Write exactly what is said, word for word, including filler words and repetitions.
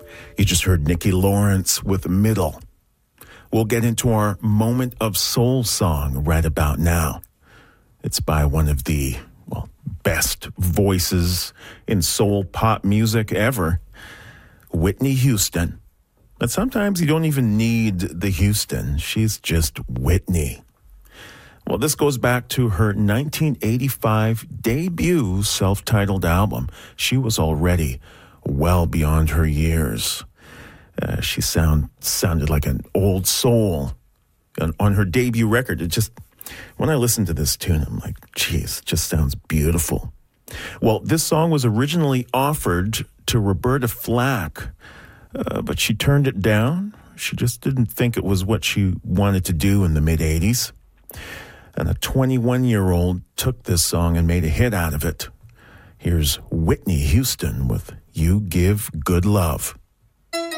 You just heard Nikki Lawrence with Middle. We'll get into our moment of soul song right about now. It's by one of the, well, best voices in soul pop music ever, Whitney Houston. But sometimes you don't even need the Houston. She's just Whitney. Well, this goes back to her nineteen eighty-five debut self-titled album. She was already well beyond her years. Uh, she sound sounded like an old soul. On, on her debut record, it just, when I listen to this tune, I'm like, geez, it just sounds beautiful. Well, this song was originally offered to Roberta Flack, uh, but she turned it down. She just didn't think it was what she wanted to do in the mid-eighties. And a twenty-one-year-old took this song and made a hit out of it. Here's Whitney Houston with You Give Good Love.